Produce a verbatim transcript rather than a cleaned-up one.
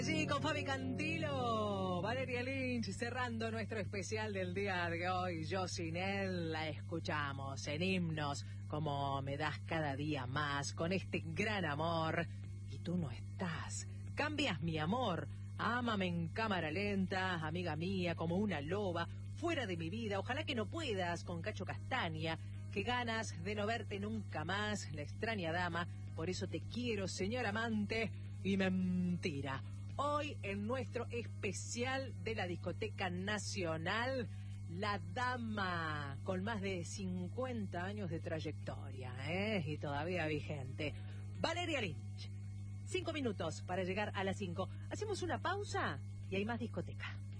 Sí, con Fabi Cantilo, Valeria Lynch, cerrando nuestro especial del día de hoy. Yo sin él la escuchamos en himnos, como me das cada día más, con este gran amor. Y tú no estás, cambias mi amor, ámame en cámara lenta, amiga mía, como una loba, fuera de mi vida, ojalá que no puedas, con Cacho Castaña, que ganas de no verte nunca más, la extraña dama, por eso te quiero, señor amante, y mentira. Hoy en nuestro especial de la Discoteca Nacional, la dama con más de cincuenta años de trayectoria, ¿eh? Y todavía vigente, Valeria Lynch. Cinco minutos para llegar a las cinco. Hacemos una pausa y hay más discoteca.